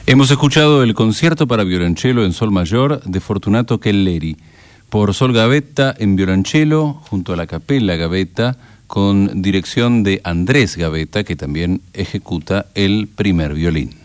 Hemos escuchado el concierto para violonchelo en sol mayor de Fortunato Kelleri, por Sol Gavetta en violonchelo, junto a la Capella Gavetta, con dirección de Andrés Gavetta, que también ejecuta el primer violín.